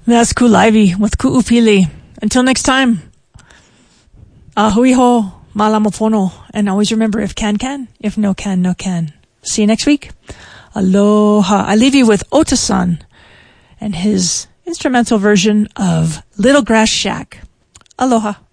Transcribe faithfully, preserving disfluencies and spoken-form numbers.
That's Kulaivi with Ku'upili. Until next time, ahuiho, malamopono, and always remember, if can, can, if no can, no can. See you next week. Aloha. I leave you with Otasan and his instrumental version of Little Grass Shack. Aloha.